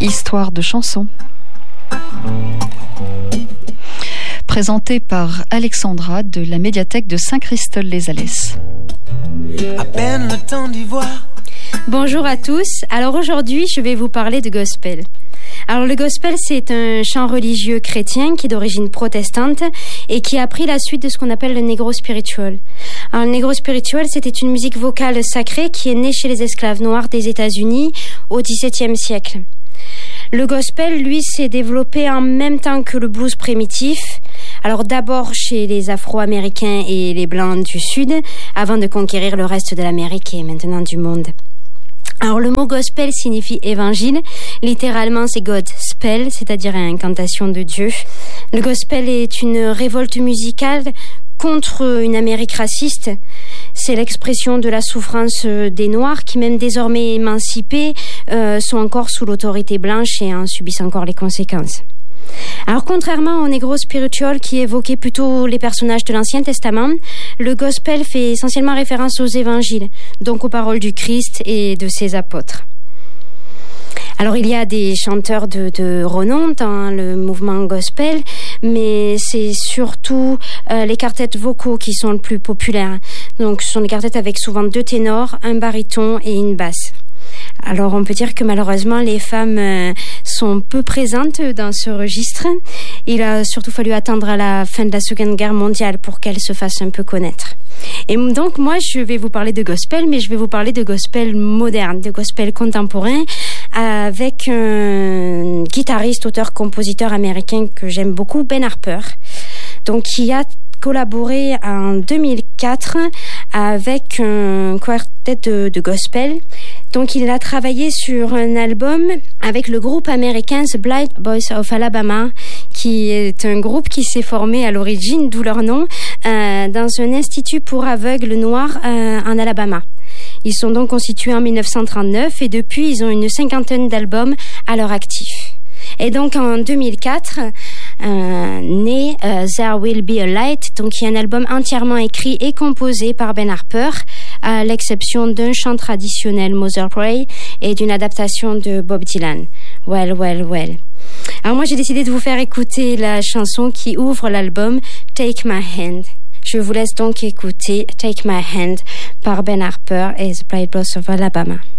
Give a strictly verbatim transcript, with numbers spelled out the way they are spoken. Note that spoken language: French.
Histoire de chansons. Présenté par Alexandra de la médiathèque de Saint-Christol-les-Alès. À peine le temps d'y voir. Bonjour à tous. Alors aujourd'hui, je vais vous parler de gospel. Alors le gospel, c'est un chant religieux chrétien qui est d'origine protestante et qui a pris la suite de ce qu'on appelle le negro spiritual. Alors le negro spiritual, c'était une musique vocale sacrée qui est née chez les esclaves noirs des États-Unis au dix-septième siècle. Le gospel, lui, s'est développé en même temps que le blues primitif. Alors d'abord chez les Afro-Américains et les Blancs du Sud, avant de conquérir le reste de l'Amérique et maintenant du monde. Alors le mot gospel signifie évangile, littéralement c'est God spell, c'est-à-dire incantation de Dieu. Le gospel est une révolte musicale contre une Amérique raciste. C'est l'expression de la souffrance des Noirs qui, même désormais émancipés, euh, sont encore sous l'autorité blanche et en subissent encore les conséquences. Alors contrairement au negro spiritual qui évoquait plutôt les personnages de l'Ancien Testament, le gospel fait essentiellement référence aux évangiles, donc aux paroles du Christ et de ses apôtres. Alors il y a des chanteurs de, de renom dans le mouvement gospel, mais c'est surtout euh, les quartets vocaux qui sont le plus populaires. Donc ce sont des quartets avec souvent deux ténors, un baryton et une basse. Alors on peut dire que malheureusement les femmes euh, sont peu présentes dans ce registre. Il a surtout fallu attendre à la fin de la Seconde Guerre mondiale pour qu'elles se fassent un peu connaître. Et donc moi je vais vous parler de gospel, mais je vais vous parler de gospel moderne, de gospel contemporain, avec un guitariste, auteur, compositeur américain que j'aime beaucoup, Ben Harper, donc qui a collaboré en deux mille quatre avec un quartet de, de gospel. Donc il a travaillé sur un album avec le groupe américain The Blind Boys of Alabama, qui est un groupe qui s'est formé à l'origine, d'où leur nom, euh, dans un institut pour aveugles noirs euh, en Alabama. Ils sont donc constitués en dix-neuf cent trente-neuf et depuis ils ont une cinquantaine d'albums à leur actif. Et donc en deux mille quatre, euh, né euh, There Will Be a Light, donc il y a un album entièrement écrit et composé par Ben Harper, à l'exception d'un chant traditionnel Mother Pray et d'une adaptation de Bob Dylan. Well, well, well. Alors moi j'ai décidé de vous faire écouter la chanson qui ouvre l'album Take My Hand. Je vous laisse donc écouter Take My Hand par Ben Harper et The Blind Boys of Alabama.